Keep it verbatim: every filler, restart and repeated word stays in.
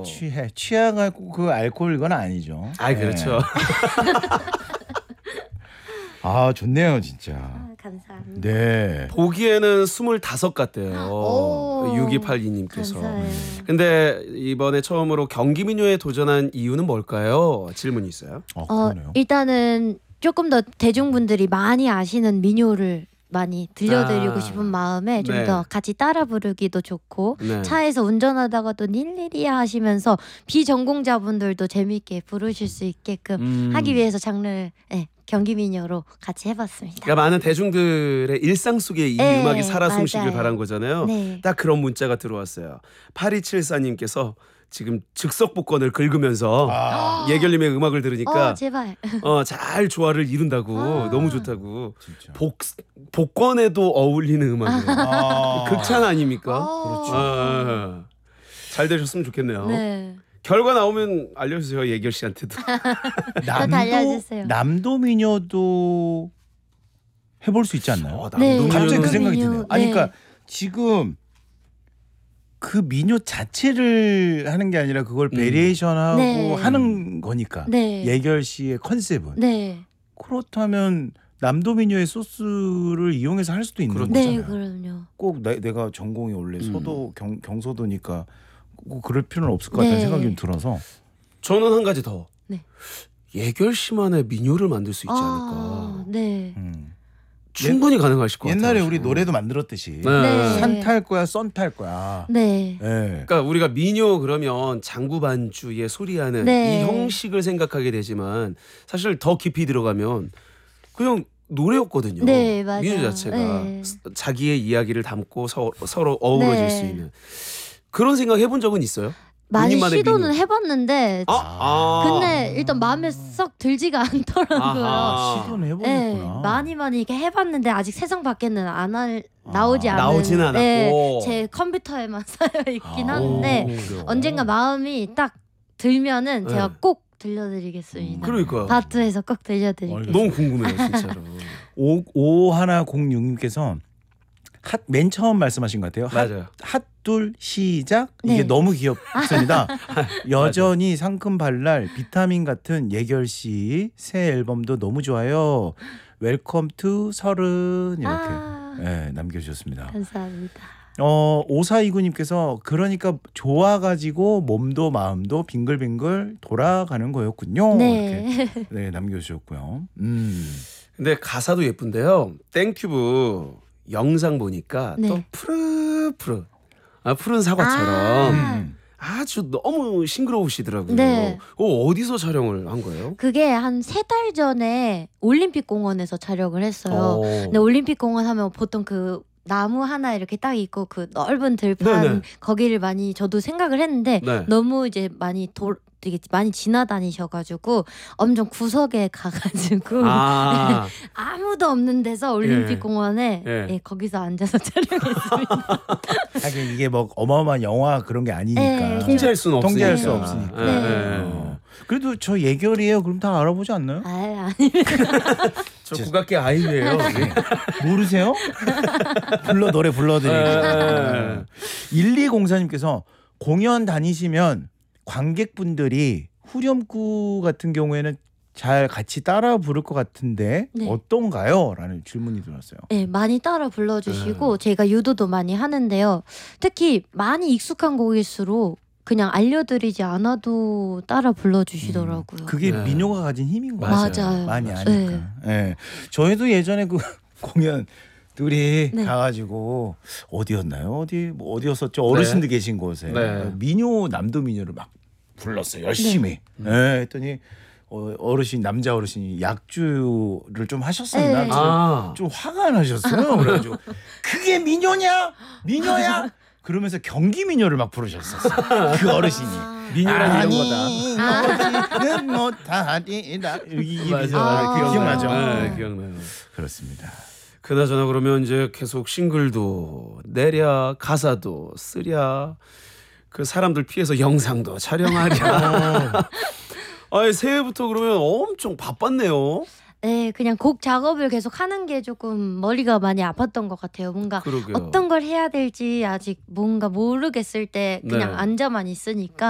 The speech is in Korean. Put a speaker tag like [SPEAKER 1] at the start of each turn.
[SPEAKER 1] 취해 취해갖고 그 알코올 이건 아니죠.
[SPEAKER 2] 아 그렇죠.
[SPEAKER 1] 아 좋네요 진짜.
[SPEAKER 3] 아, 감사합니다.
[SPEAKER 1] 네.
[SPEAKER 2] 보기에는 스물다섯 같대요.
[SPEAKER 3] 오.
[SPEAKER 2] 육이팔이 님께서.
[SPEAKER 3] 감사해요.
[SPEAKER 2] 근데 이번에 처음으로 경기 민요에 도전한 이유는 뭘까요? 질문이 있어요.
[SPEAKER 1] 어,
[SPEAKER 3] 어,
[SPEAKER 1] 그러네요.
[SPEAKER 3] 일단은 조금 더 대중분들이 많이 아시는 민요를 많이 들려드리고
[SPEAKER 2] 아.
[SPEAKER 3] 싶은 마음에 좀
[SPEAKER 2] 네.
[SPEAKER 3] 더 같이 따라 부르기도 좋고
[SPEAKER 2] 네.
[SPEAKER 3] 차에서 운전하다가도 닐리리야 하시면서 비전공자분들도 재미있게 부르실 수 있게끔
[SPEAKER 2] 음.
[SPEAKER 3] 하기 위해서 장르를 네, 경기 민요로 같이 해봤습니다.
[SPEAKER 2] 그러니까 많은 대중들의 일상 속에 이
[SPEAKER 3] 네,
[SPEAKER 2] 음악이 살아 숨쉬길
[SPEAKER 3] 맞아요.
[SPEAKER 2] 바란 거잖아요.
[SPEAKER 3] 네.
[SPEAKER 2] 딱 그런 문자가 들어왔어요. 팔이칠사 님께서 지금 즉석 복권을 긁으면서
[SPEAKER 1] 아,
[SPEAKER 2] 예결님의 음악을 들으니까
[SPEAKER 3] 어 제발.
[SPEAKER 2] 어, 잘 조화를 이룬다고
[SPEAKER 3] 아.
[SPEAKER 2] 너무 좋다고.
[SPEAKER 1] 진짜.
[SPEAKER 2] 복 복권에도 어울리는 음악이에요.
[SPEAKER 1] 아.
[SPEAKER 2] 극찬 아닙니까?
[SPEAKER 3] 어.
[SPEAKER 2] 아, 아, 잘 되셨으면 좋겠네요.
[SPEAKER 3] 네.
[SPEAKER 2] 결과 나오면 알려주세요 예결 씨한테도.
[SPEAKER 3] 저도 알려주세요.
[SPEAKER 1] 남도 미녀도 해볼 수 있지 않나요?
[SPEAKER 2] 어,
[SPEAKER 3] 네.
[SPEAKER 2] 남도
[SPEAKER 1] 갑자기 그
[SPEAKER 2] 민요는-
[SPEAKER 1] 생각이
[SPEAKER 3] 민요,
[SPEAKER 1] 드네요. 아니
[SPEAKER 3] 네.
[SPEAKER 1] 그러니까 지금 그 민요 자체를 하는 게 아니라 그걸
[SPEAKER 2] 음.
[SPEAKER 1] 베리에이션하고
[SPEAKER 3] 네.
[SPEAKER 1] 하는 거니까
[SPEAKER 3] 네.
[SPEAKER 1] 예결 씨의 컨셉은
[SPEAKER 3] 네.
[SPEAKER 1] 그렇다면 남도 민요의 소스를 이용해서 할 수도 있는
[SPEAKER 2] 그렇죠.
[SPEAKER 3] 네,
[SPEAKER 1] 거잖아요.
[SPEAKER 3] 그럼요.
[SPEAKER 1] 꼭 내, 내가 전공이 원래
[SPEAKER 2] 음.
[SPEAKER 1] 서도 경, 경서도니까 꼭 그럴 필요는 없을 것 같다는
[SPEAKER 3] 네.
[SPEAKER 1] 생각이 좀 들어서
[SPEAKER 2] 저는 한 가지 더.
[SPEAKER 3] 네.
[SPEAKER 2] 예결 씨만의 민요를 만들 수 있지 않을까.
[SPEAKER 3] 아, 네.
[SPEAKER 1] 음.
[SPEAKER 2] 충분히 가능하실 것 같아요.
[SPEAKER 1] 옛날에 우리 노래도 만들었듯이
[SPEAKER 2] 네.
[SPEAKER 3] 네.
[SPEAKER 1] 산 탈 거야 썬 탈 거야.
[SPEAKER 3] 네.
[SPEAKER 1] 네.
[SPEAKER 2] 그러니까 우리가 민요 그러면 장구 반주에 소리하는
[SPEAKER 3] 네.
[SPEAKER 2] 이 형식을 생각하게 되지만 사실 더 깊이 들어가면 그냥 노래였거든요.
[SPEAKER 3] 네, 맞아요.
[SPEAKER 2] 민요 자체가
[SPEAKER 3] 네.
[SPEAKER 2] 스- 자기의 이야기를 담고 서, 서로 어우러질
[SPEAKER 3] 네.
[SPEAKER 2] 수 있는 그런 생각 해본 적은 있어요?
[SPEAKER 3] 많이
[SPEAKER 2] 본인만의
[SPEAKER 3] 시도는
[SPEAKER 2] 민요.
[SPEAKER 3] 해봤는데
[SPEAKER 2] 아, 아.
[SPEAKER 3] 근데 일단 마음에 썩 들지가 않더라고요.
[SPEAKER 2] 아하.
[SPEAKER 1] 시도는
[SPEAKER 3] 네,
[SPEAKER 1] 해보겠구나.
[SPEAKER 3] 많이 많이 이렇게 해봤는데 아직 세상 밖에는 안 할, 나오지
[SPEAKER 1] 아,
[SPEAKER 3] 않은
[SPEAKER 2] 나오진 않았고.
[SPEAKER 3] 네, 제 컴퓨터에만 쌓여 있긴
[SPEAKER 1] 아.
[SPEAKER 3] 한데
[SPEAKER 2] 오, 그래요.
[SPEAKER 3] 언젠가 마음이 딱 들면은 제가
[SPEAKER 2] 네.
[SPEAKER 3] 꼭 들려드리겠습니다.
[SPEAKER 2] 그러니까요.
[SPEAKER 3] 바투에서 꼭 들려드릴게요.
[SPEAKER 2] 너무 궁금해요, 진짜로.
[SPEAKER 1] 오오하나공육 님께서 핫 맨 처음 말씀하신 것 같아요. 핫,
[SPEAKER 2] 맞아요.
[SPEAKER 1] 핫둘 시작 이게
[SPEAKER 3] 네.
[SPEAKER 1] 너무 귀엽습니다. 여전히 상큼 발랄 비타민 같은 예결 씨 새 앨범도 너무 좋아요. 웰컴 투 서른 이렇게
[SPEAKER 3] 아,
[SPEAKER 1] 네, 남겨주셨습니다.
[SPEAKER 3] 감사합니다.
[SPEAKER 1] 어 오사이구 님께서 그러니까 좋아가지고 몸도 마음도 빙글빙글 돌아가는 거였군요.
[SPEAKER 3] 네.
[SPEAKER 1] 이렇게 네, 남겨주셨고요. 음.
[SPEAKER 2] 근데 가사도 예쁜데요. 땡큐브 영상 보니까
[SPEAKER 3] 네.
[SPEAKER 2] 또 푸르푸르 아, 푸른 사과처럼
[SPEAKER 3] 아.
[SPEAKER 1] 음.
[SPEAKER 2] 아주 너무 싱그러우시더라고요.
[SPEAKER 3] 네.
[SPEAKER 2] 어, 어디서 촬영을 한 거예요?
[SPEAKER 3] 그게 한 세 달 전에 올림픽 공원에서 촬영을 했어요.
[SPEAKER 2] 어.
[SPEAKER 3] 근데 올림픽 공원 하면 보통 그 나무 하나 이렇게 딱 있고 그 넓은 들판
[SPEAKER 2] 네네.
[SPEAKER 3] 거기를 많이 저도 생각을 했는데
[SPEAKER 2] 네.
[SPEAKER 3] 너무 이제 많이 도, 되게 많이 지나다니셔가지고 엄청 구석에 가가지고
[SPEAKER 2] 아,
[SPEAKER 3] 아무도 없는 데서 올림픽
[SPEAKER 2] 예.
[SPEAKER 3] 공원에
[SPEAKER 2] 예.
[SPEAKER 3] 예, 거기서 앉아서 촬영했습니다.
[SPEAKER 1] 하긴 이게 뭐 어마어마한 영화 그런 게 아니니까
[SPEAKER 3] 네.
[SPEAKER 2] 통제할 수는 없으니까.
[SPEAKER 1] 통제할 수 없으니까.
[SPEAKER 2] 예,
[SPEAKER 3] 네.
[SPEAKER 2] 예, 예.
[SPEAKER 1] 어. 그래도 저 예결이에요. 그럼 다 알아보지 않나요?
[SPEAKER 3] 아, 아닙니다.
[SPEAKER 2] 저 국악계 아이유예요.
[SPEAKER 1] 모르세요? 불러 노래
[SPEAKER 2] 예,
[SPEAKER 1] 불러드릴게요.
[SPEAKER 2] 예.
[SPEAKER 1] 일이공사 님께서 공연 다니시면 관객분들이 후렴구 같은 경우에는 잘 같이 따라 부를 것 같은데
[SPEAKER 3] 네.
[SPEAKER 1] 어떤가요? 라는 질문이 들었어요.
[SPEAKER 3] 네, 많이 따라 불러주시고 제가 유도도 많이 하는데요. 특히 많이 익숙한 곡일수록 그냥 알려드리지 않아도 따라 불러주시더라고요.
[SPEAKER 1] 그게
[SPEAKER 2] 네.
[SPEAKER 1] 민요가 가진 힘인 것
[SPEAKER 2] 맞아요.
[SPEAKER 1] 같아요.
[SPEAKER 3] 맞아요.
[SPEAKER 1] 많이
[SPEAKER 3] 맞아요.
[SPEAKER 1] 아니까. 예. 저희도 예전에 그 공연 둘이
[SPEAKER 3] 네.
[SPEAKER 1] 가가지고 어디였나요? 어디 뭐 어디였었죠? 어르신들 계신 곳에
[SPEAKER 2] 네.
[SPEAKER 1] 민요 남도 민요를 막 불렀어요. 열심히.
[SPEAKER 2] 네.
[SPEAKER 1] 예, 했더니 어, 어르신 남자 어르신이 약주를 좀 하셨었나?
[SPEAKER 3] 네.
[SPEAKER 2] 아,
[SPEAKER 1] 좀 화가 나셨어요. 그래가지고 그게 민요냐? 민요야? 그러면서 경기 민요를 막 부르셨었어요. 그 어르신이.
[SPEAKER 2] 민요란 이런 거다.
[SPEAKER 1] 아니 너지는 못하리라. 이게
[SPEAKER 2] 맞아,
[SPEAKER 3] 아.
[SPEAKER 1] 기억- 기억나죠?
[SPEAKER 2] 네, 기억나요.
[SPEAKER 1] 그렇습니다.
[SPEAKER 2] 그나저나 그러면 이제 계속 싱글도 내랴 가사도 쓰랴 그 사람들 피해서 영상도 촬영하랴. 아니 새해부터 그러면 엄청 바빴네요.
[SPEAKER 3] 네, 그냥 곡 작업을 계속 하는 게 조금 머리가 많이 아팠던 것 같아요. 뭔가
[SPEAKER 2] 그러게요.
[SPEAKER 3] 어떤 걸 해야 될지 아직 뭔가 모르겠을 때 그냥
[SPEAKER 2] 네.
[SPEAKER 3] 앉아만 있으니까